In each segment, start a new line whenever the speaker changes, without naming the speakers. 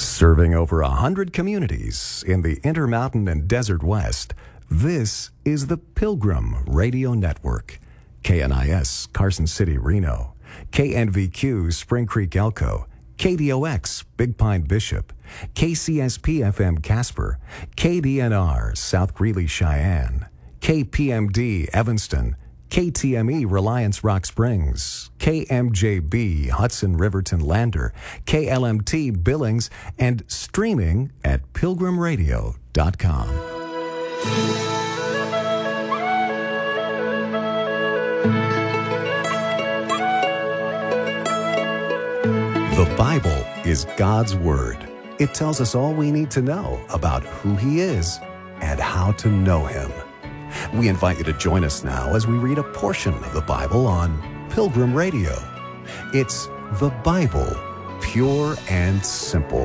Serving over 100 communities in the Intermountain and Desert West, this is the Pilgrim Radio Network. KNIS, Carson City, Reno. KNVQ, Spring Creek, Elko. KDOX, Big Pine, Bishop. KCSP-FM, Casper. KDNR, South Greeley, Cheyenne. KPMD, Evanston. KTME, Reliance Rock Springs. KMJB, Hudson Riverton Lander. KLMT, Billings, and streaming at pilgrimradio.com. The Bible is God's Word. It tells us all we need to know about who He is and how to know Him. We invite you to join us now as we read a portion of the Bible on Pilgrim Radio. It's the Bible, pure and simple.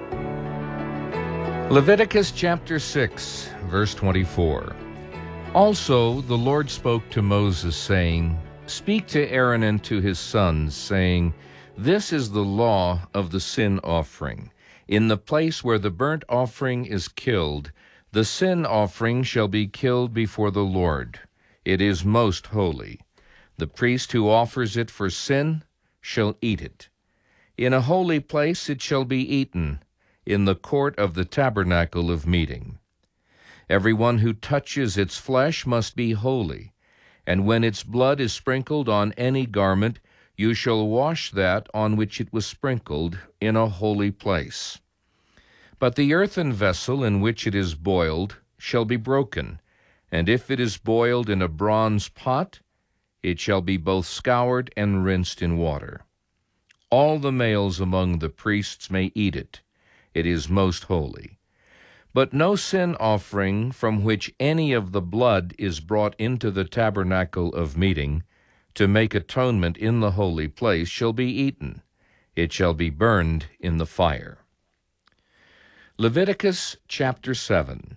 Leviticus chapter 6, verse 24. Also the Lord spoke to Moses, saying, Speak to Aaron and to his sons, saying, This is the law of the sin offering. In the place where the burnt offering is killed, the sin offering shall be killed before the Lord. It is most holy. The priest who offers it for sin shall eat it. In a holy place it shall be eaten, in the court of the tabernacle of meeting. Everyone who touches its flesh must be holy, and when its blood is sprinkled on any garment, you shall wash that on which it was sprinkled in a holy place. But the earthen vessel in which it is boiled shall be broken, and if it is boiled in a bronze pot, it shall be both scoured and rinsed in water. All the males among the priests may eat it. It is most holy. But no sin offering from which any of the blood is brought into the tabernacle of meeting to make atonement in the holy place shall be eaten. It shall be burned in the fire. Leviticus chapter 7.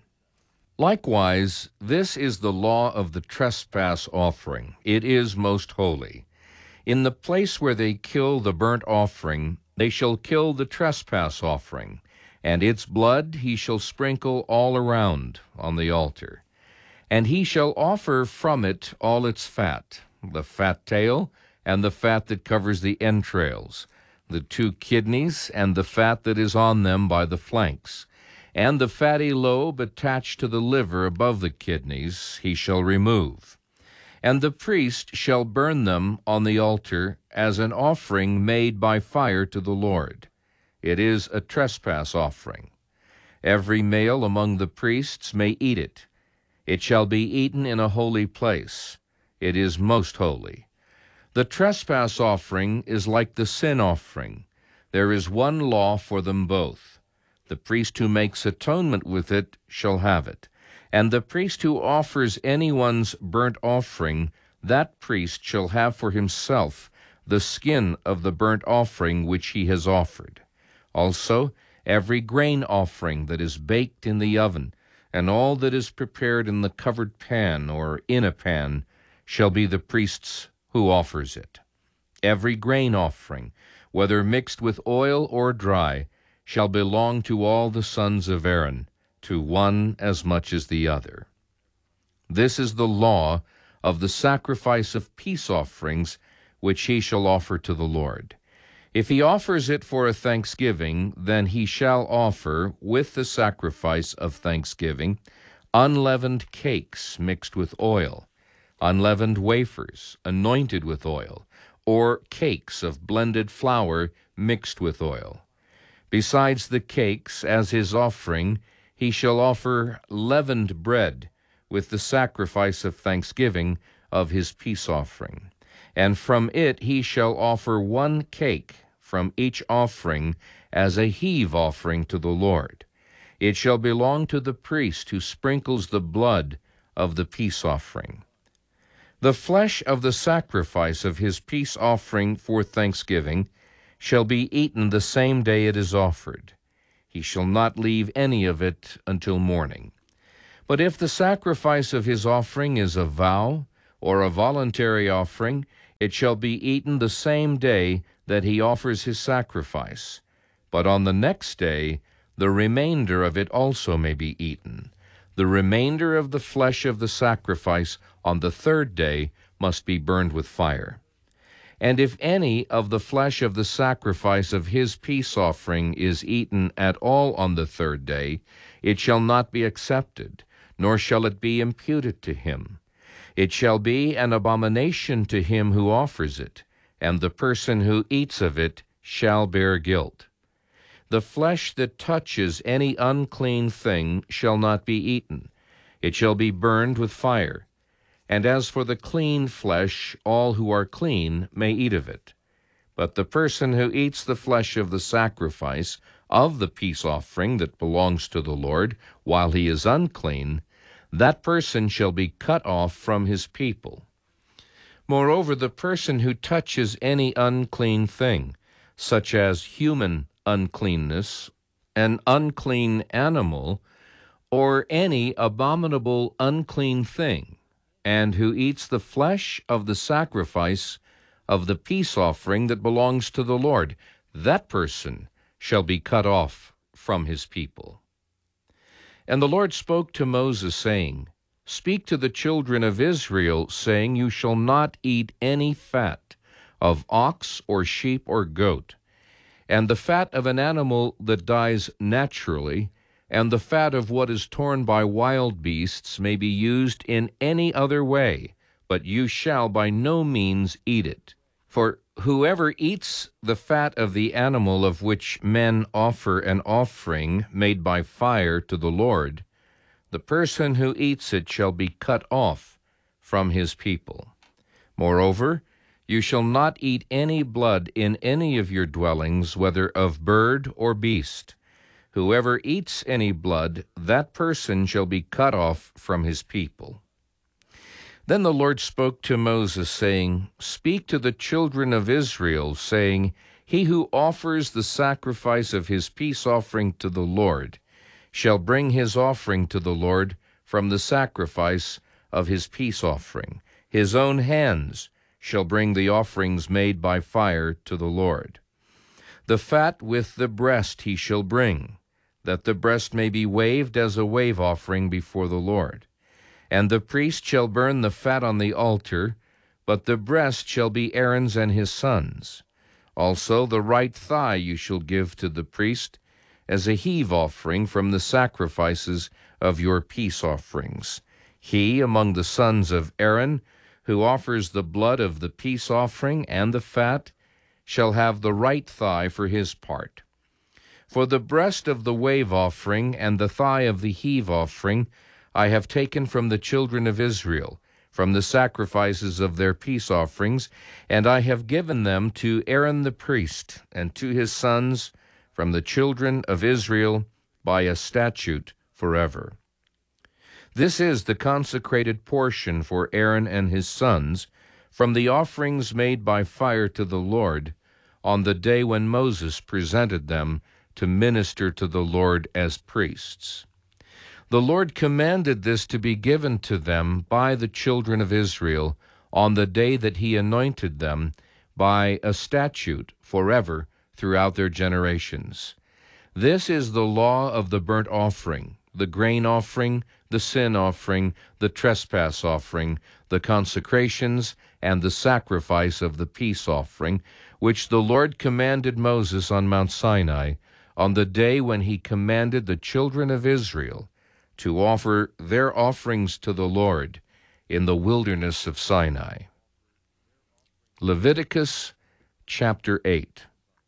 Likewise, this is the law of the trespass offering. It is most holy. In the place where they kill the burnt offering, they shall kill the trespass offering, and its blood he shall sprinkle all around on the altar. And he shall offer from it all its fat, the fat tail, and the fat that covers the entrails, the 2 kidneys, and the fat that is on them by the flanks, and the fatty lobe attached to the liver above the kidneys he shall remove. And the priest shall burn them on the altar as an offering made by fire to the Lord. It is a trespass offering. Every male among the priests may eat it. It shall be eaten in a holy place. It is most holy. The trespass offering is like the sin offering. There is one law for them both. The priest who makes atonement with it shall have it. And the priest who offers anyone's burnt offering, that priest shall have for himself the skin of the burnt offering which he has offered. Also, every grain offering that is baked in the oven, and all that is prepared in the covered pan or in a pan, shall be the priest's who offers it. Every grain offering, whether mixed with oil or dry, shall belong to all the sons of Aaron, to one as much as the other. This is the law of the sacrifice of peace offerings, which he shall offer to the Lord. If he offers it for a thanksgiving, then he shall offer, with the sacrifice of thanksgiving, unleavened cakes mixed with oil, unleavened wafers anointed with oil, or cakes of blended flour mixed with oil. Besides the cakes, as his offering, he shall offer leavened bread with the sacrifice of thanksgiving of his peace offering. And from it he shall offer 1 cake from each offering as a heave offering to the Lord. It shall belong to the priest who sprinkles the blood of the peace offering. The flesh of the sacrifice of his peace offering for thanksgiving shall be eaten the same day it is offered. He shall not leave any of it until morning. But if the sacrifice of his offering is a vow or a voluntary offering, it shall be eaten the same day that he offers his sacrifice. but on the next day the remainder of it also may be eaten. The remainder of the flesh of the sacrifice on the third day must be burned with fire. And if any of the flesh of the sacrifice of his peace offering is eaten at all on the third day, it shall not be accepted, nor shall it be imputed to him. It shall be an abomination to him who offers it, and the person who eats of it shall bear guilt. The flesh that touches any unclean thing shall not be eaten. It shall be burned with fire. And as for the clean flesh, all who are clean may eat of it. But the person who eats the flesh of the sacrifice of the peace offering that belongs to the Lord, while he is unclean, that person shall be cut off from his people. Moreover, the person who touches any unclean thing, such as human uncleanness, an unclean animal, or any abominable unclean thing, and who eats the flesh of the sacrifice of the peace offering that belongs to the Lord, that person shall be cut off from his people. And the Lord spoke to Moses, saying, Speak to the children of Israel, saying, You shall not eat any fat of ox or sheep or goat, and the fat of an animal that dies naturally, and the fat of what is torn by wild beasts may be used in any other way, but you shall by no means eat it. For whoever eats the fat of the animal of which men offer an offering made by fire to the Lord, the person who eats it shall be cut off from his people. Moreover, you shall not eat any blood in any of your dwellings, whether of bird or beast. Whoever eats any blood, that person shall be cut off from his people. Then the Lord spoke to Moses, saying, Speak to the children of Israel, saying, He who offers the sacrifice of his peace offering to the Lord shall bring his offering to the Lord from the sacrifice of his peace offering. His own hands shall bring the offerings made by fire to the Lord. The fat with the breast he shall bring, that the breast may be waved as a wave offering before the Lord. And the priest shall burn the fat on the altar, but the breast shall be Aaron's and his sons'. Also the right thigh you shall give to the priest as a heave offering from the sacrifices of your peace offerings. He, among the sons of Aaron, who offers the blood of the peace offering and the fat, shall have the right thigh for his part. For the breast of the wave offering and the thigh of the heave offering I have taken from the children of Israel, from the sacrifices of their peace offerings, and I have given them to Aaron the priest, and to his sons from the children of Israel by a statute forever. This is the consecrated portion for Aaron and his sons, from the offerings made by fire to the Lord, on the day when Moses presented them to minister to the Lord as priests. The Lord commanded this to be given to them by the children of Israel on the day that he anointed them by a statute forever throughout their generations. This is the law of the burnt offering, the grain offering, the sin offering, the trespass offering, the consecrations, and the sacrifice of the peace offering, which the Lord commanded Moses on Mount Sinai on the day when he commanded the children of Israel to offer their offerings to the Lord in the wilderness of Sinai. Leviticus chapter 8.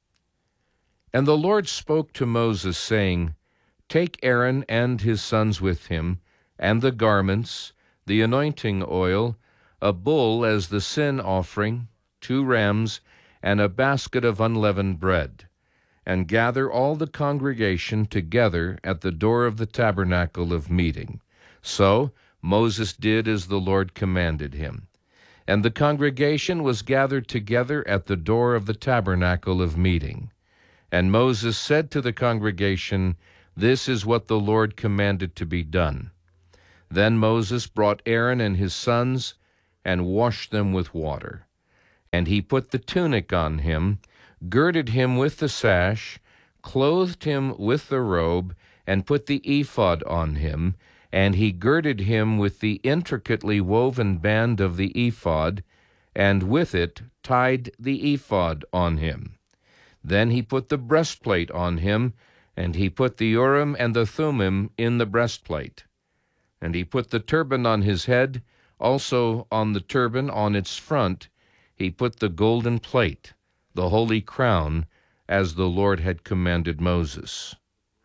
And the Lord spoke to Moses, saying, Take Aaron and his sons with him, and the garments, the anointing oil, a bull as the sin offering, 2 rams, and a basket of unleavened bread, and gather all the congregation together at the door of the tabernacle of meeting. So Moses did as the Lord commanded him. And the congregation was gathered together at the door of the tabernacle of meeting. And Moses said to the congregation, This is what the Lord commanded to be done. Then Moses brought Aaron and his sons and washed them with water. And he put the tunic on him, girded him with the sash, clothed him with the robe, and put the ephod on him, and he girded him with the intricately woven band of the ephod, and with it tied the ephod on him. Then he put the breastplate on him, and he put the Urim and the Thummim in the breastplate. And he put the turban on his head, also on the turban on its front he put the golden plate, the holy crown, as the Lord had commanded Moses.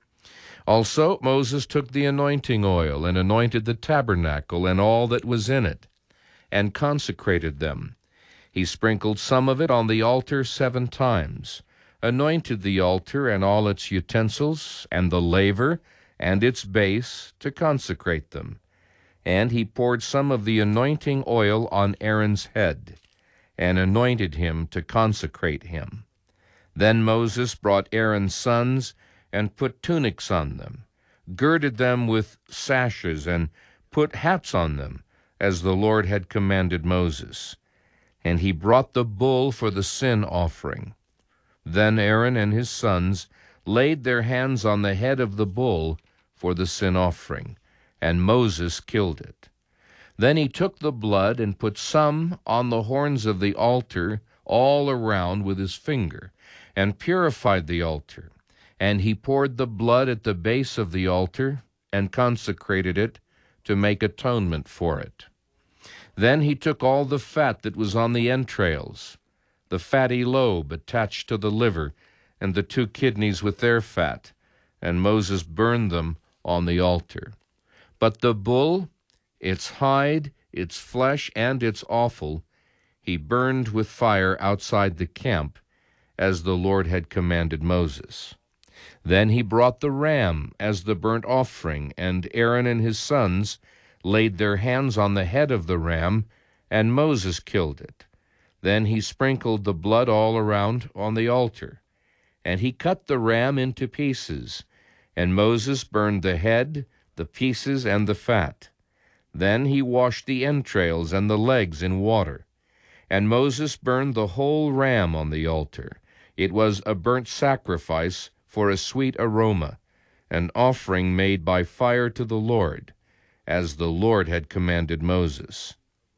Also Moses took the anointing oil, and anointed the tabernacle and all that was in it, and consecrated them. He sprinkled some of it on the altar 7 times, anointed the altar and all its utensils, and the laver, and its base, to consecrate them. And he poured some of the anointing oil on Aaron's head, and anointed him to consecrate him. Then Moses brought Aaron's sons, and put tunics on them, girded them with sashes, and put hats on them, as the Lord had commanded Moses. And he brought the bull for the sin offering. Then Aaron and his sons laid their hands on the head of the bull for the sin offering, and Moses killed it. Then he took the blood and put some on the horns of the altar all around with his finger, and purified the altar. And he poured the blood at the base of the altar, and consecrated it to make atonement for it. Then he took all the fat that was on the entrails, the fatty lobe attached to the liver, and the 2 kidneys with their fat, and Moses burned them on the altar. But the bull, its hide, its flesh, and its offal, he burned with fire outside the camp, as the Lord had commanded Moses. Then he brought the ram as the burnt offering, and Aaron and his sons laid their hands on the head of the ram, and Moses killed it. Then he sprinkled the blood all around on the altar. And he cut the ram into pieces, and Moses burned the head, the pieces, and the fat. Then he washed the entrails and the legs in water. And Moses burned the whole ram on the altar. It was a burnt sacrifice for a sweet aroma, an offering made by fire to the Lord, as the Lord had commanded Moses.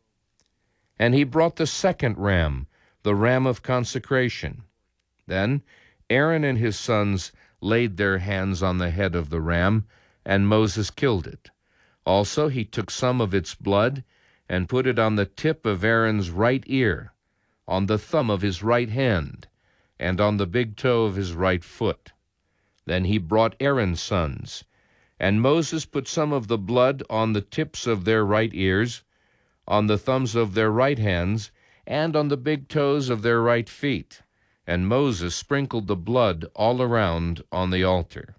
And he brought the 2nd ram, the ram of consecration. Then Aaron and his sons laid their hands on the head of the ram, and Moses killed it. Also he took some of its blood, and put it on the tip of Aaron's right ear, on the thumb of his right hand, and on the big toe of his right foot. Then he brought Aaron's sons, and Moses put some of the blood on the tips of their right ears, on the thumbs of their right hands, and on the big toes of their right feet. And Moses sprinkled the blood all around on the altar.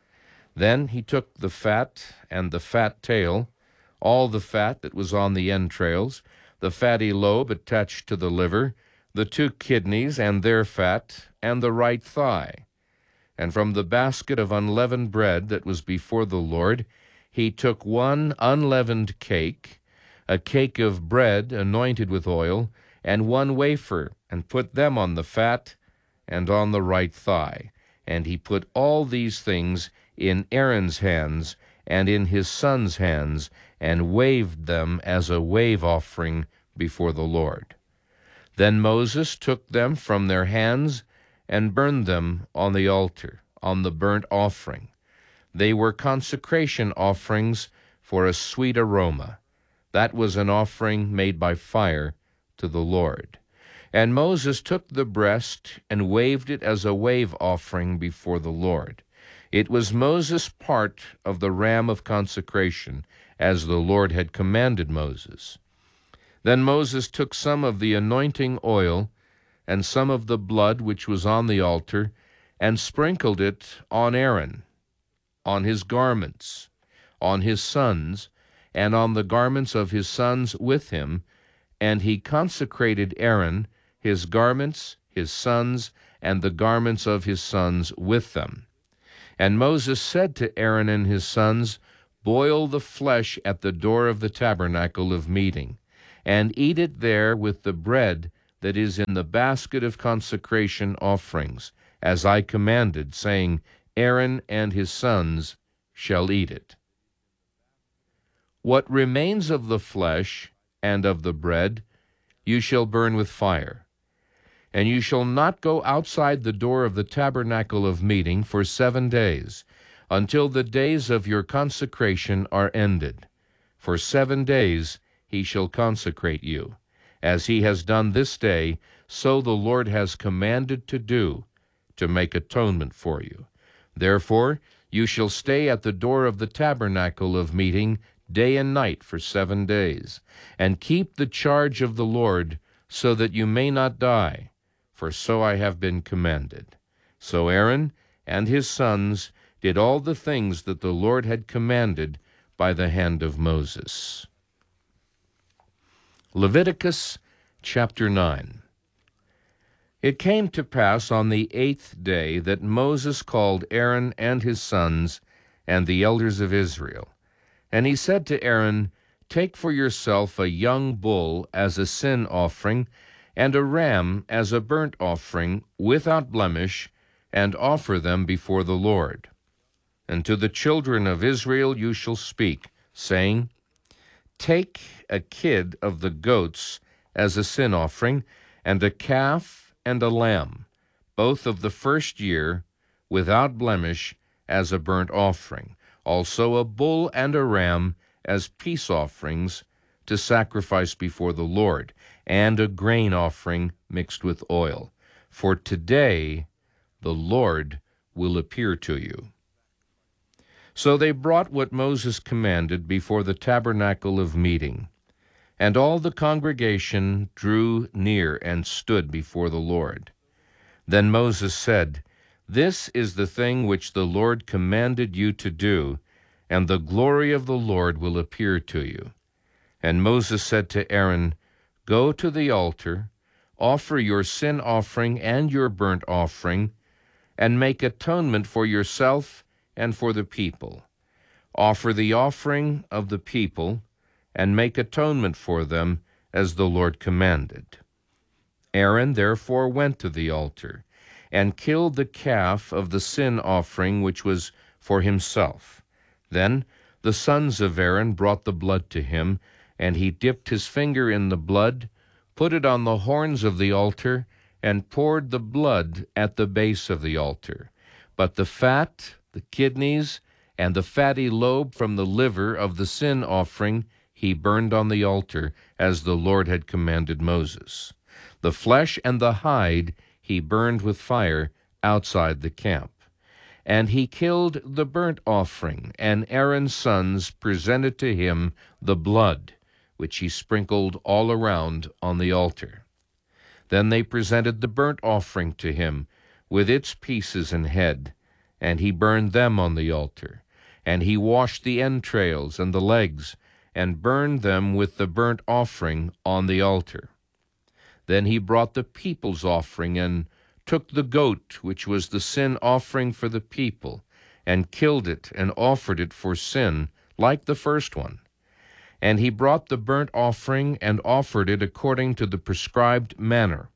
Then he took the fat and the fat tail, all the fat that was on the entrails, the fatty lobe attached to the liver, the 2 kidneys and their fat, and the right thigh. And from the basket of unleavened bread that was before the Lord, he took 1 unleavened cake, a cake of bread anointed with oil, and 1 wafer, and put them on the fat and on the right thigh. And he put all these things in Aaron's hands and in his sons' hands, and waved them as a wave offering before the Lord. Then Moses took them from their hands and burned them on the altar, on the burnt offering. They were consecration offerings for a sweet aroma. That was an offering made by fire to the Lord. And Moses took the breast and waved it as a wave offering before the Lord. It was Moses' part of the ram of consecration, as the Lord had commanded Moses. Then Moses took some of the anointing oil and some of the blood which was on the altar, and sprinkled it on Aaron, on his garments, on his sons, and on the garments of his sons with him, and he consecrated Aaron, his garments, his sons, and the garments of his sons with them. And Moses said to Aaron and his sons, "Boil the flesh at the door of the tabernacle of meeting, and eat it there with the bread that is in the basket of consecration offerings, as I commanded, saying, Aaron and his sons shall eat it. What remains of the flesh and of the bread you shall burn with fire. And you shall not go outside the door of the tabernacle of meeting for 7 days, until the days of your consecration are ended. For 7 days he shall consecrate you. As he has done this day, so the Lord has commanded to do, to make atonement for you. Therefore you shall stay at the door of the tabernacle of meeting day and night for 7 days, and keep the charge of the Lord, so that you may not die, for so I have been commanded. So Aaron and his sons did all the things that the Lord had commanded by the hand of Moses. Leviticus chapter 9. It came to pass on the 8th day that Moses called Aaron and his sons and the elders of Israel. And he said to Aaron, Take for yourself a young bull as a sin offering, and a ram as a burnt offering without blemish, and offer them before the Lord. And to the children of Israel you shall speak, saying, Take a kid of the goats as a sin offering, and a calf and a lamb, both of the first year, without blemish, as a burnt offering. Also a bull and a ram as peace offerings to sacrifice before the Lord, and a grain offering mixed with oil. For today the Lord will appear to you. So they brought what Moses commanded before the tabernacle of meeting. And all the congregation drew near and stood before the Lord. Then Moses said, This is the thing which the Lord commanded you to do, and the glory of the Lord will appear to you. And Moses said to Aaron, Go to the altar, offer your sin offering and your burnt offering, and make atonement for yourself and for the people. Offer the offering of the people, and make atonement for them, as the Lord commanded. Aaron therefore went to the altar, and killed the calf of the sin offering which was for himself. Then the sons of Aaron brought the blood to him, and he dipped his finger in the blood, put it on the horns of the altar, and poured the blood at the base of the altar. But the fat, the kidneys, and the fatty lobe from the liver of the sin offering he burned on the altar, as the Lord had commanded Moses. The flesh and the hide he burned with fire outside the camp. And he killed the burnt offering, and Aaron's sons presented to him the blood, which he sprinkled all around on the altar. Then they presented the burnt offering to him, with its pieces and head, and he burned them on the altar. And he washed the entrails and the legs, and burned them with the burnt offering on the altar. Then he brought the people's offering, and took the goat, which was the sin offering for the people, and killed it, and offered it for sin, like the first one. And he brought the burnt offering, and offered it according to the prescribed manner.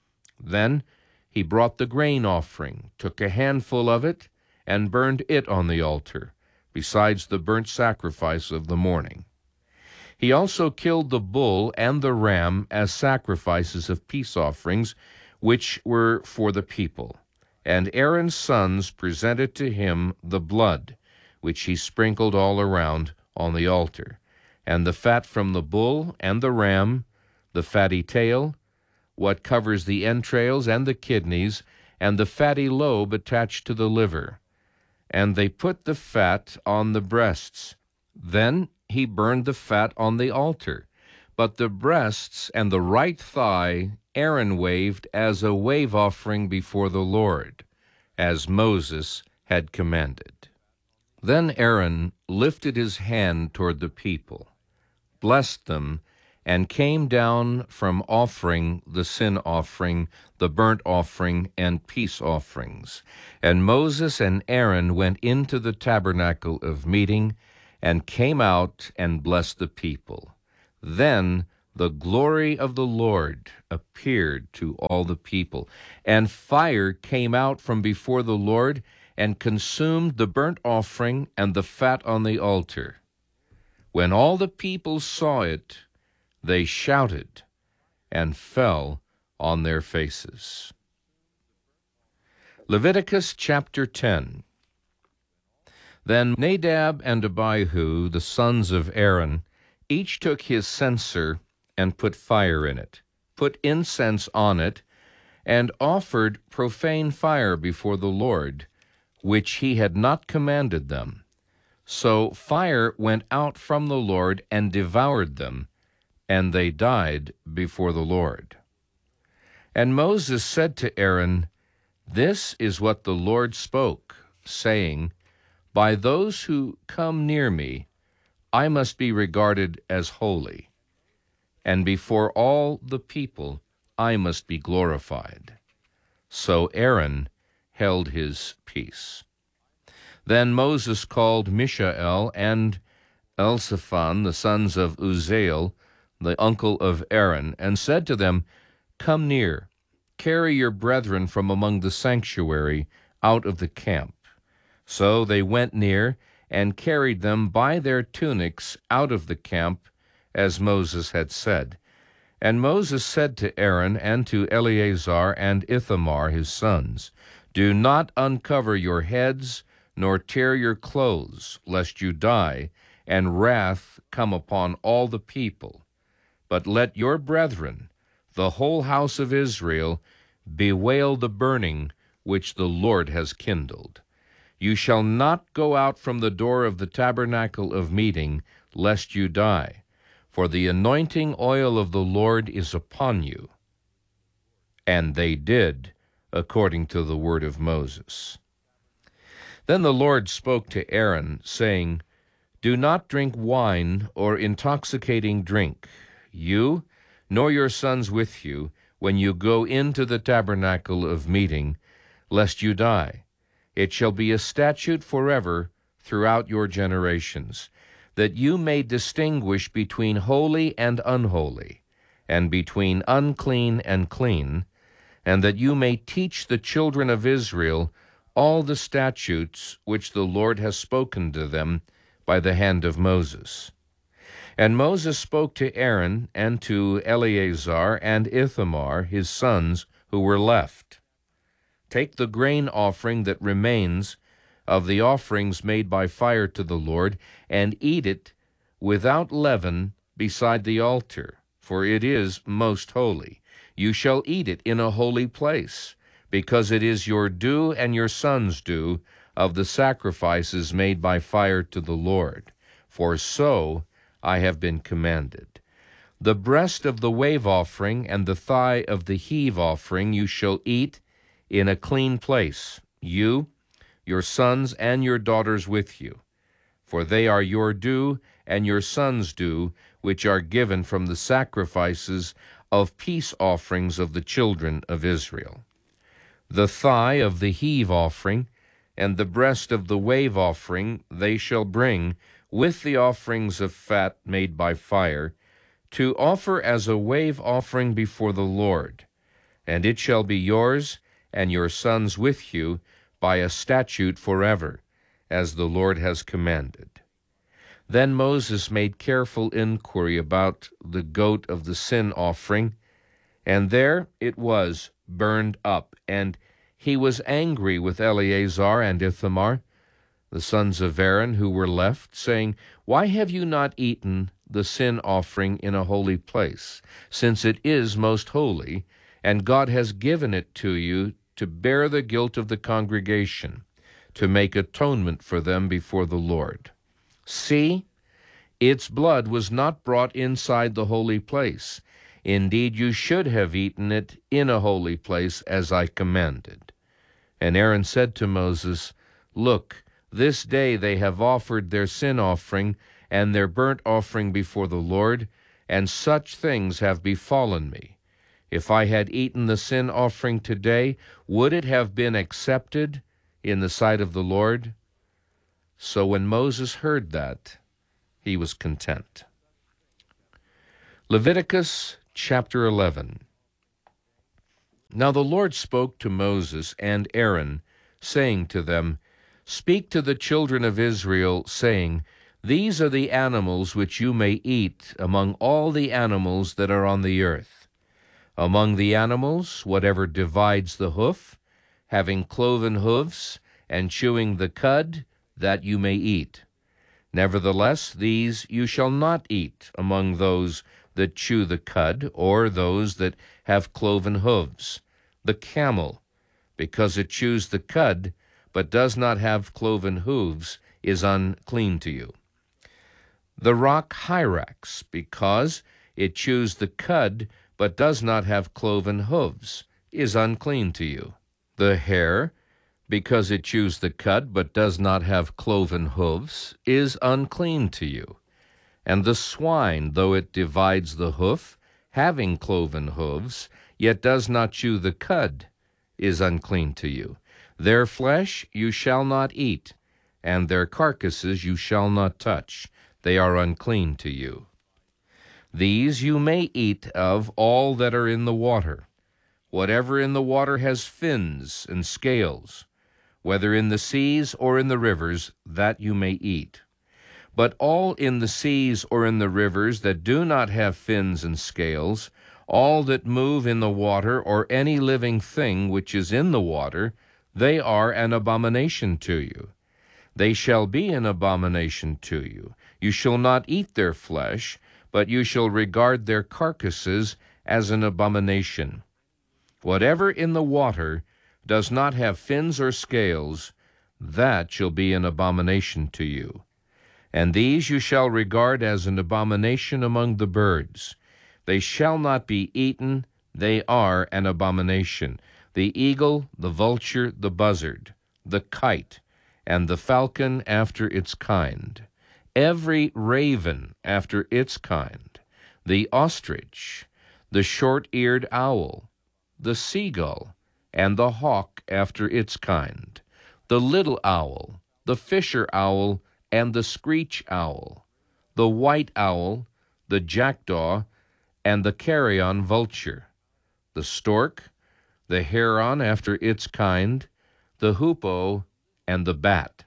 Then he brought the grain offering, took a handful of it, and burned it on the altar, besides the burnt sacrifice of the morning. He also killed the bull and the ram as sacrifices of peace offerings, which were for the people. And Aaron's sons presented to him the blood, which he sprinkled all around on the altar, and the fat from the bull and the ram, the fatty tail, what covers the entrails and the kidneys, and the fatty lobe attached to the liver. And they put the fat on the breasts. Then he burned the fat on the altar. But the breasts and the right thigh Aaron waved as a wave offering before the Lord, as Moses had commanded. Then Aaron lifted his hand toward the people, blessed them, and came down from offering the sin offering, the burnt offering, and peace offerings. And Moses and Aaron went into the tabernacle of meeting, and came out and blessed the people. Then the glory of the Lord appeared to all the people, and fire came out from before the Lord and consumed the burnt offering and the fat on the altar. When all the people saw it, they shouted and fell on their faces. Leviticus chapter 10. Then Nadab and Abihu, the sons of Aaron, each took his censer and put fire in it, put incense on it, and offered profane fire before the Lord, which he had not commanded them. So fire went out from the Lord and devoured them, and they died before the Lord. And Moses said to Aaron, "This is what the Lord spoke, saying, By those who come near me, I must be regarded as holy, and before all the people I must be glorified." So Aaron held his peace. Then Moses called Mishael and Elzaphan, the sons of Uzziel, the uncle of Aaron, and said to them, "Come near, carry your brethren from among the sanctuary out of the camp." So they went near and carried them by their tunics out of the camp, as Moses had said. And Moses said to Aaron and to Eleazar and Ithamar his sons, "Do not uncover your heads, nor tear your clothes, lest you die, and wrath come upon all the people. But let your brethren, the whole house of Israel, bewail the burning which the Lord has kindled. You shall not go out from the door of the tabernacle of meeting, lest you die, for the anointing oil of the Lord is upon you." And they did according to the word of Moses. Then the Lord spoke to Aaron, saying, "Do not drink wine or intoxicating drink, you nor your sons with you, when you go into the tabernacle of meeting, lest you die. It shall be a statute forever throughout your generations, that you may distinguish between holy and unholy, and between unclean and clean, and that you may teach the children of Israel all the statutes which the Lord has spoken to them by the hand of Moses." And Moses spoke to Aaron and to Eleazar and Ithamar his sons who were left, "Take the grain offering that remains of the offerings made by fire to the Lord, and eat it without leaven beside the altar, for it is most holy. You shall eat it in a holy place, because it is your due and your sons' due of the sacrifices made by fire to the Lord, for so I have been commanded. The breast of the wave offering and the thigh of the heave offering you shall eat in a clean place, you, your sons, and your daughters with you, for they are your due and your sons' due, which are given from the sacrifices of peace offerings of the children of Israel. The thigh of the heave offering and the breast of the wave offering they shall bring with the offerings of fat made by fire, to offer as a wave offering before the Lord. And it shall be yours and your sons with you by a statute forever, as the Lord has commanded. Then Moses made careful inquiry about the goat of the sin offering, and there it was burned up, and he was angry with Eleazar and Ithamar, the sons of Aaron who were left, saying, "Why have you not eaten the sin offering in a holy place, since it is most holy, and God has given it to you to bear the guilt of the congregation, to make atonement for them before the Lord? See, its blood was not brought inside the holy place. Indeed, you should have eaten it in a holy place, as I commanded." And Aaron said to Moses, "Look, this day they have offered their sin offering and their burnt offering before the Lord, and such things have befallen me. If I had eaten the sin offering today, would it have been accepted in the sight of the Lord?" So when Moses heard that, he was content. Leviticus chapter 11. Now the Lord spoke to Moses and Aaron, saying to them, Speak to the children of Israel, saying, These are the animals which you may eat among all the animals that are on the earth. Among the animals, whatever divides the hoof, having cloven hoofs, and chewing the cud, that you may eat. Nevertheless, these you shall not eat among those that chew the cud, or those that have cloven hooves. The camel, because it chews the cud, but does not have cloven hooves, is unclean to you. The rock hyrax, because it chews the cud, but does not have cloven hooves, is unclean to you. The hare, because it chews the cud, but does not have cloven hooves, is unclean to you. And the swine, though it divides the hoof, having cloven hooves, yet does not chew the cud, is unclean to you. Their flesh you shall not eat, and their carcasses you shall not touch. They are unclean to you. These you may eat of all that are in the water. Whatever in the water has fins and scales, whether in the seas or in the rivers, that you may eat. But all in the seas or in the rivers that do not have fins and scales, all that move in the water, or any living thing which is in the water, they are an abomination to you. They shall be an abomination to you. You shall not eat their flesh, but you shall regard their carcasses as an abomination. Whatever in the water does not have fins or scales, that shall be an abomination to you. And these you shall regard as an abomination among the birds. They shall not be eaten, they are an abomination. The eagle, the vulture, the buzzard, the kite, and the falcon after its kind, every raven after its kind, the ostrich, the short-eared owl, the seagull, and the hawk after its kind, the little owl, the fisher owl, and the screech owl, the white owl, the jackdaw, and the carrion vulture, the stork, the heron after its kind, the hoopoe, and the bat.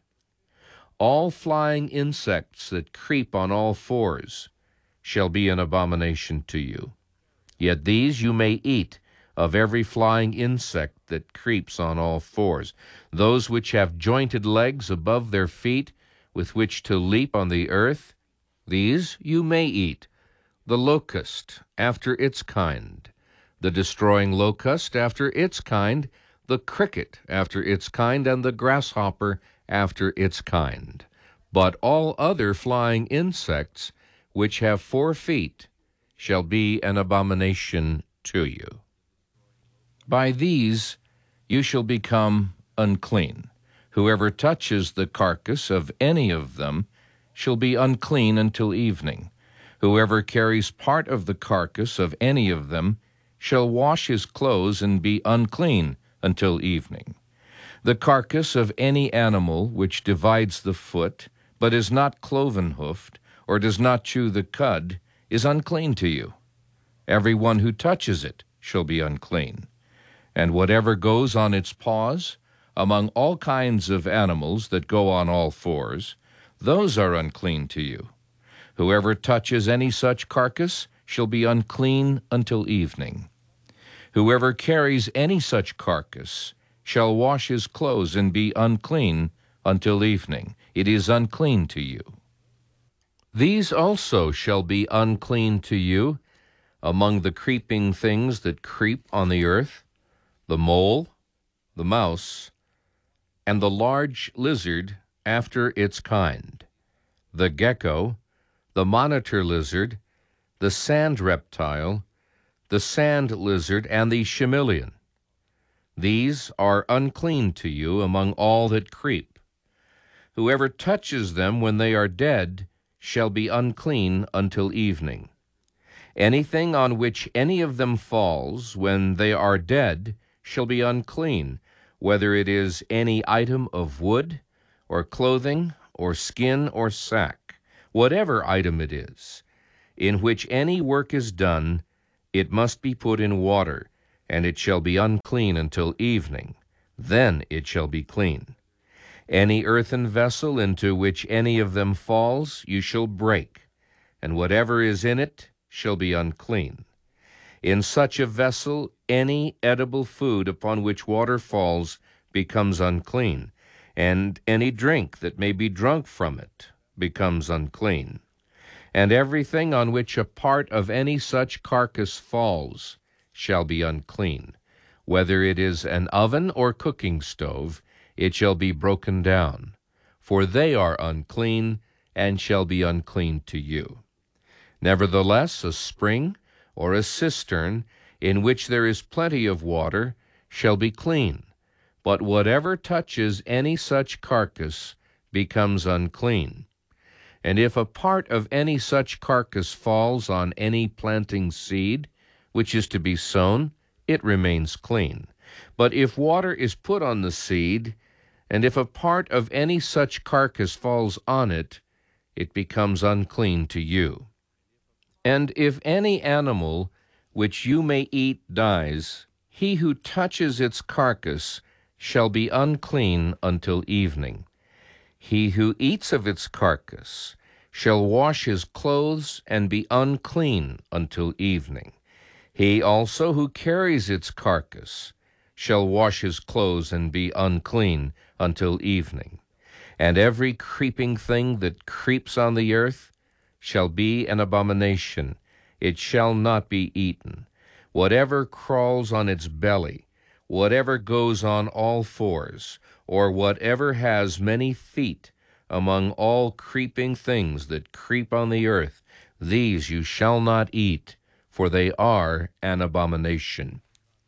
All flying insects that creep on all fours shall be an abomination to you. Yet these you may eat of every flying insect that creeps on all fours, those which have jointed legs above their feet, with which to leap on the earth, these you may eat. The locust after its kind, the destroying locust after its kind, the cricket after its kind, and the grasshopper after its kind. But all other flying insects which have 4 feet shall be an abomination to you. By these you shall become unclean. Whoever touches the carcass of any of them shall be unclean until evening. Whoever carries part of the carcass of any of them shall wash his clothes and be unclean until evening. The carcass of any animal which divides the foot, but is not cloven-hoofed, or does not chew the cud, is unclean to you. Every one who touches it shall be unclean. And whatever goes on its paws, among all kinds of animals that go on all fours, those are unclean to you. Whoever touches any such carcass shall be unclean until evening. Whoever carries any such carcass shall wash his clothes and be unclean until evening. It is unclean to you. These also shall be unclean to you among the creeping things that creep on the earth, the mole, the mouse, and the large lizard after its kind, the gecko, the monitor lizard, the sand reptile, the sand lizard, and the chameleon. These are unclean to you among all that creep. Whoever touches them when they are dead shall be unclean until evening. Anything on which any of them falls when they are dead shall be unclean, whether it is any item of wood, or clothing, or skin, or sack, whatever item it is. in which any work is done, it must be put in water, and it shall be unclean until evening. Then it shall be clean. Any earthen vessel into which any of them falls, you shall break, and whatever is in it shall be unclean. In such a vessel, any edible food upon which water falls becomes unclean, and any drink that may be drunk from it becomes unclean. And everything on which a part of any such carcass falls shall be unclean. Whether it is an oven or cooking stove, it shall be broken down. For they are unclean, and shall be unclean to you. Nevertheless, a spring or a cistern in which there is plenty of water shall be clean. But whatever touches any such carcass becomes unclean. And if a part of any such carcass falls on any planting seed, which is to be sown, it remains clean. But if water is put on the seed, and if a part of any such carcass falls on it, it becomes unclean to you. And if any animal which you may eat dies, he who touches its carcass shall be unclean until evening. He who eats of its carcass shall wash his clothes and be unclean until evening. He also who carries its carcass shall wash his clothes and be unclean until evening. And every creeping thing that creeps on the earth shall be an abomination. It shall not be eaten. Whatever crawls on its belly, whatever goes on all fours, or whatever has many feet among all creeping things that creep on the earth, these you shall not eat, for they are an abomination.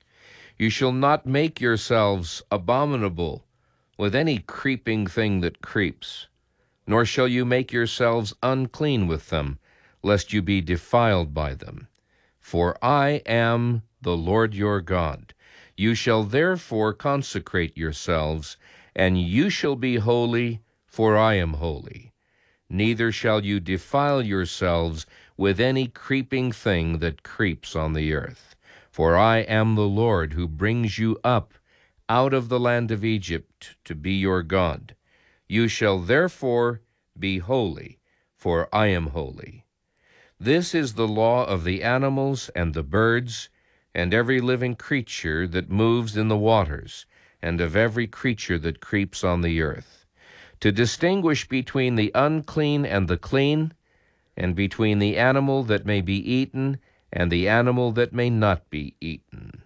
You shall not make yourselves abominable with any creeping thing that creeps, nor shall you make yourselves unclean with them, lest you be defiled by them. For I am the Lord your God. You shall therefore consecrate yourselves, and you shall be holy, for I am holy. Neither shall you defile yourselves with any creeping thing that creeps on the earth. For I am the Lord who brings you up out of the land of Egypt to be your God. You shall therefore be holy, for I am holy. This is the law of the animals and the birds, and every living creature that moves in the waters, and of every creature that creeps on the earth, to distinguish between the unclean and the clean, and between the animal that may be eaten and the animal that may not be eaten.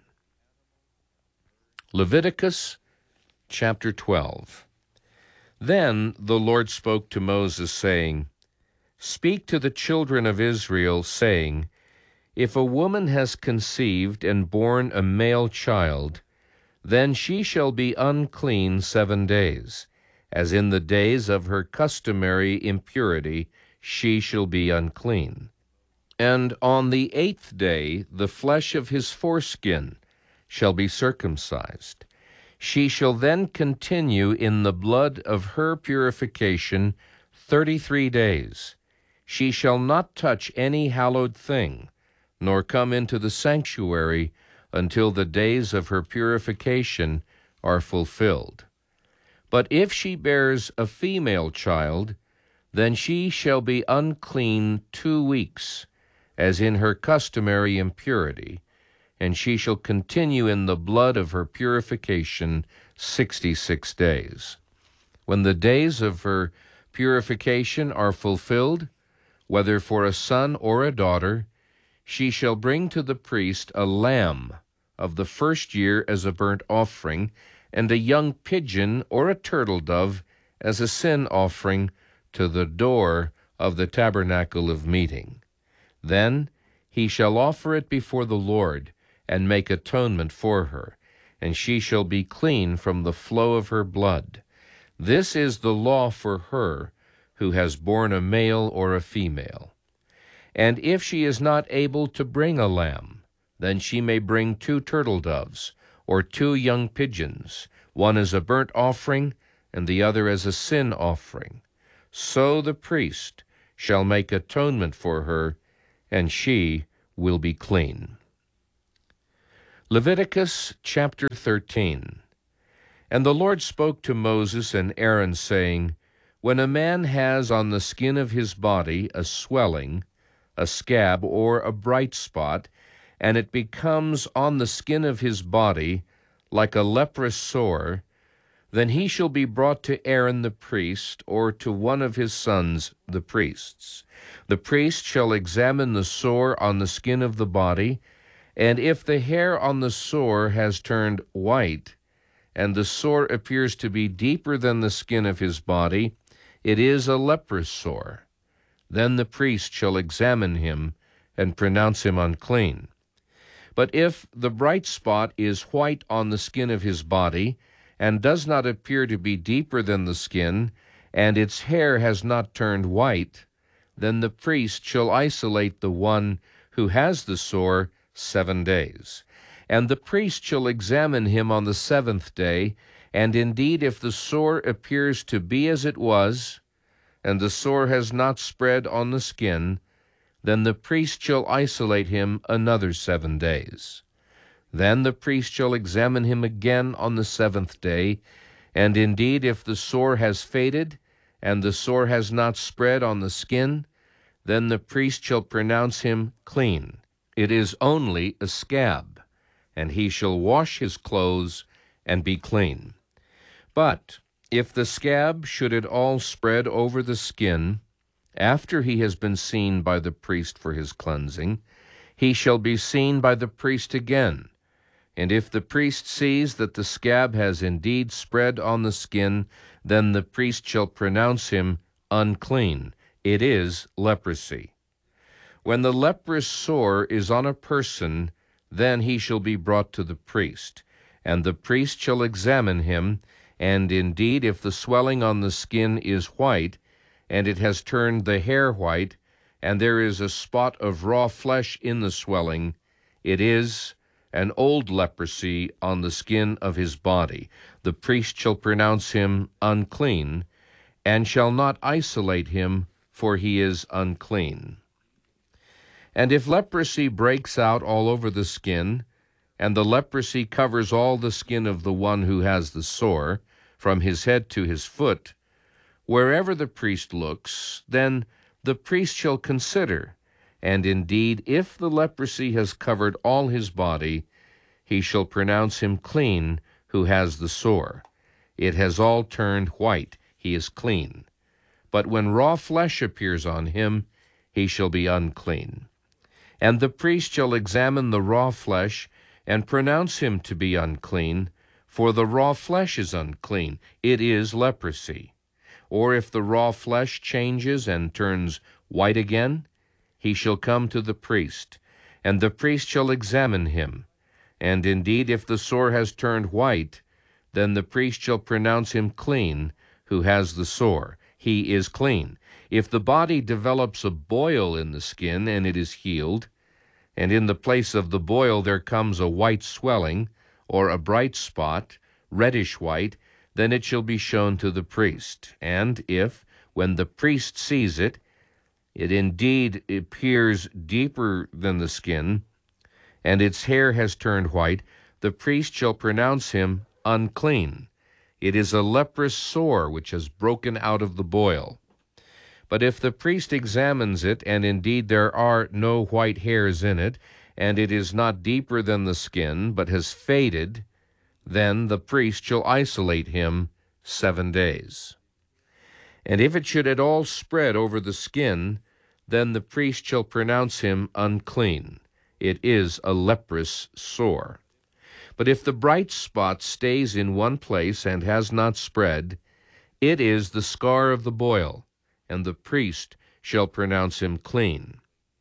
Leviticus chapter 12. Then the Lord spoke to Moses, saying, Speak to the children of Israel, saying, If a woman has conceived and borne a male child, then she shall be unclean 7 days. As in the days of her customary impurity, she shall be unclean. And on the 8th day the flesh of his foreskin shall be circumcised. She shall then continue in the blood of her purification 33 days. She shall not touch any hallowed thing, nor come into the sanctuary until the days of her purification are fulfilled. But if she bears a female child, then she shall be unclean 2 weeks, as in her customary impurity, and she shall continue in the blood of her purification 66 days. When the days of her purification are fulfilled, whether for a son or a daughter, she shall bring to the priest a lamb of the first year as a burnt offering, and a young pigeon or a turtle dove as a sin offering to the door of the tabernacle of meeting. Then he shall offer it before the Lord, and make atonement for her, and she shall be clean from the flow of her blood. This is the law for her who has borne a male or a female. And if she is not able to bring a lamb, then she may bring 2 turtle doves, or 2 young pigeons, one as a burnt offering, and the other as a sin offering. So the priest shall make atonement for her, and she will be clean. Leviticus chapter 13. And the Lord spoke to Moses and Aaron, saying, When a man has on the skin of his body a swelling, a scab, or a bright spot, and it becomes on the skin of his body like a leprous sore, then he shall be brought to Aaron the priest, or to one of his sons the priests. The priest shall examine the sore on the skin of the body, and if the hair on the sore has turned white, and the sore appears to be deeper than the skin of his body, it is a leprous sore. Then the priest shall examine him and pronounce him unclean. But if the bright spot is white on the skin of his body, and does not appear to be deeper than the skin, and its hair has not turned white, then the priest shall isolate the one who has the sore 7 days. And the priest shall examine him on the 7th day, and indeed if the sore appears to be as it was, and the sore has not spread on the skin, then the priest shall isolate him another 7 days. Then the priest shall examine him again on the 7th day, and indeed if the sore has faded, and the sore has not spread on the skin, then the priest shall pronounce him clean. It is only a scab, and he shall wash his clothes and be clean. But if the scab should at all spread over the skin, after he has been seen by the priest for his cleansing, he shall be seen by the priest again. And if the priest sees that the scab has indeed spread on the skin, then the priest shall pronounce him unclean. It is leprosy. When the leprous sore is on a person, then he shall be brought to the priest, and the priest shall examine him, and indeed if the swelling on the skin is white, and it has turned the hair white, and there is a spot of raw flesh in the swelling, it is an old leprosy on the skin of his body. The priest shall pronounce him unclean, and shall not isolate him, for he is unclean. And if leprosy breaks out all over the skin, and the leprosy covers all the skin of the one who has the sore, from his head to his foot, wherever the priest looks, then the priest shall consider, and indeed, if the leprosy has covered all his body, he shall pronounce him clean who has the sore. It has all turned white, he is clean. But when raw flesh appears on him, he shall be unclean. And the priest shall examine the raw flesh, and pronounce him to be unclean, for the raw flesh is unclean, it is leprosy. Or if the raw flesh changes and turns white again, he shall come to the priest, and the priest shall examine him. And indeed, if the sore has turned white, then the priest shall pronounce him clean who has the sore. He is clean. If the body develops a boil in the skin, and it is healed, and in the place of the boil there comes a white swelling, or a bright spot, reddish white, then it shall be shown to the priest. And if, when the priest sees it, it indeed appears deeper than the skin, and its hair has turned white, the priest shall pronounce him unclean. It is a leprous sore which has broken out of the boil. But if the priest examines it, and indeed there are no white hairs in it, and it is not deeper than the skin, but has faded, then the priest shall isolate him 7 days. And if it should at all spread over the skin, then the priest shall pronounce him unclean. It is a leprous sore. But if the bright spot stays in one place and has not spread, it is the scar of the boil, and the priest shall pronounce him clean.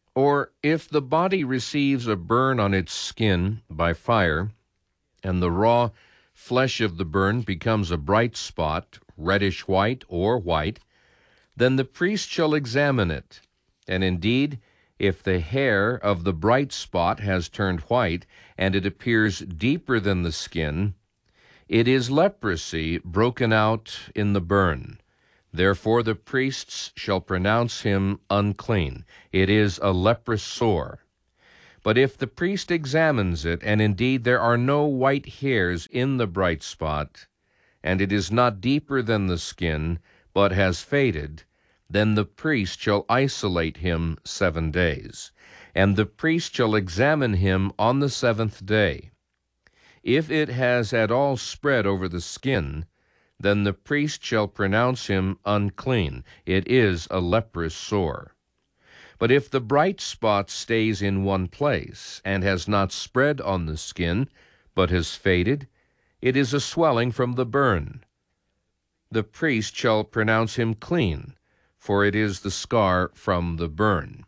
Or if the body receives a burn on its skin by fire, and the raw flesh of the burn becomes a bright spot, reddish white or white, then the priest shall examine it. And indeed, if the hair of the bright spot has turned white, and it appears deeper than the skin, it is leprosy broken out in the burn. Therefore the priests shall pronounce him unclean. It is a leprous sore. But if the priest examines it, and indeed there are no white hairs in the bright spot, and it is not deeper than the skin, but has faded, then the priest shall isolate him 7 days, and the priest shall examine him on the 7th day. If it has at all spread over the skin, then the priest shall pronounce him unclean. It is a leprous sore. But if the bright spot stays in one place, and has not spread on the skin, but has faded, it is a swelling from the burn. The priest shall pronounce him clean, for it is the scar from the burn.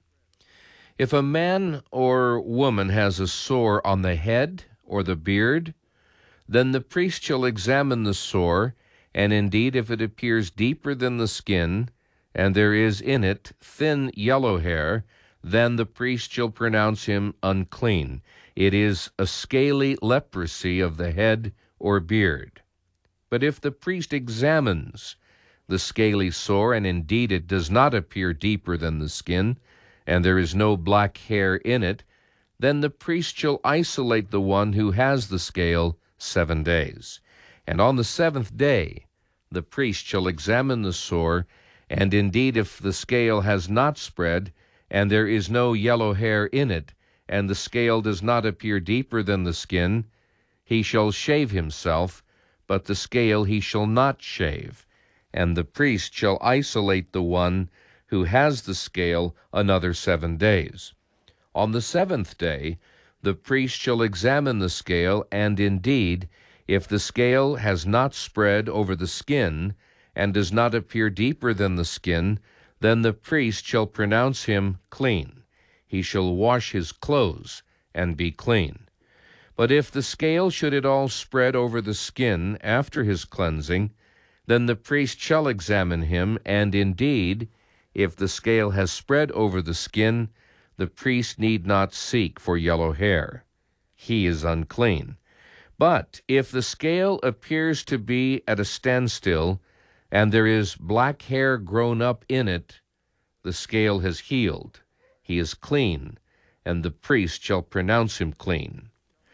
If a man or woman has a sore on the head or the beard, then the priest shall examine the sore, and indeed if it appears deeper than the skin, and there is in it thin yellow hair, then the priest shall pronounce him unclean. It is a scaly leprosy of the head or beard. But if the priest examines the scaly sore, and indeed it does not appear deeper than the skin, and there is no black hair in it, then the priest shall isolate the one who has the scale 7 days. And on the 7th day the priest shall examine the sore, and indeed if the scale has not spread, and there is no yellow hair in it, and the scale does not appear deeper than the skin, he shall shave himself, but the scale he shall not shave. And the priest shall isolate the one who has the scale another 7 days. On the 7th day the priest shall examine the scale, and indeed, if the scale has not spread over the skin, and does not appear deeper than the skin, then the priest shall pronounce him clean. He shall wash his clothes and be clean. But if the scale should at all spread over the skin after his cleansing, then the priest shall examine him, and indeed, if the scale has spread over the skin, the priest need not seek for yellow hair. He is unclean. But if the scale appears to be at a standstill, and there is black hair grown up in it, the scale has healed. He is clean, and the priest shall pronounce him clean.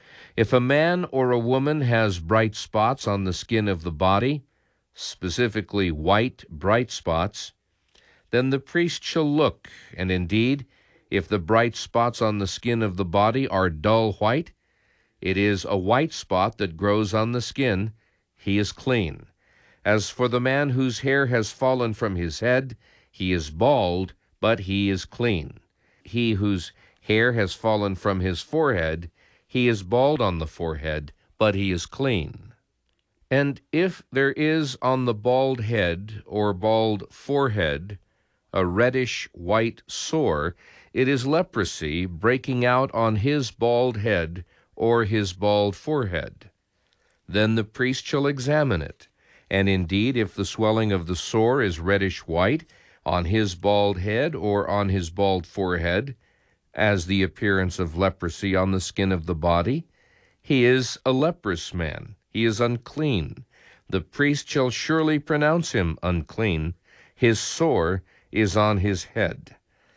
If a man or a woman has bright spots on the skin of the body, specifically white, bright spots, then the priest shall look, and indeed, if the bright spots on the skin of the body are dull white, it is a white spot that grows on the skin, he is clean. As for the man whose hair has fallen from his head, he is bald, but he is clean. He whose hair has fallen from his forehead, he is bald on the forehead, but he is clean. And if there is on the bald head or bald forehead a reddish-white sore, it is leprosy breaking out on his bald head or his bald forehead. Then the priest shall examine it, and indeed if the swelling of the sore is reddish-white on his bald head or on his bald forehead, as the appearance of leprosy on the skin of the body, he is a leprous man. He is unclean. The priest shall surely pronounce him unclean. His sore is on his head.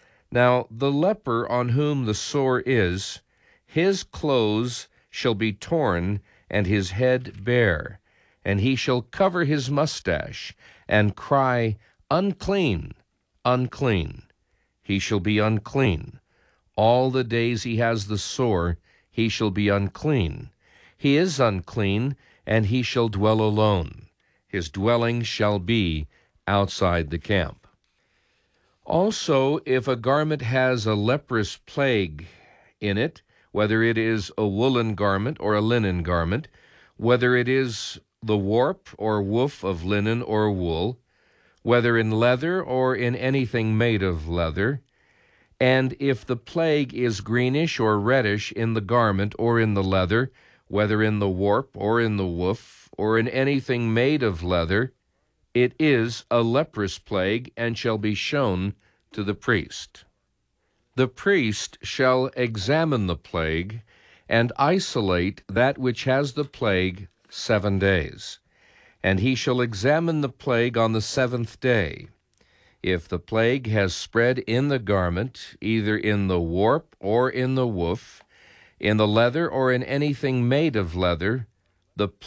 Now the leper on whom the sore is, his clothes shall be torn, and his head bare, and he shall cover his mustache, and cry, Unclean, unclean. He shall be unclean. All the days he has the sore, he shall be unclean. He is unclean, and he shall dwell alone. His dwelling shall be outside the camp. Also, if a garment has a leprous plague in it, whether it is a woolen garment or a linen garment, whether it is the warp or woof of linen or wool, whether in leather or in anything made of leather, and if the plague is greenish or reddish in the garment or in the leather, whether in the warp or in the woof or in anything made of leather, it is a leprous plague, and shall be shown to the priest. The priest shall examine the plague, and isolate that which has the plague 7 days. And he shall examine the plague on the 7th day. If the plague has spread in the garment, either in the warp or in the woof, in the leather or in anything made of leather, the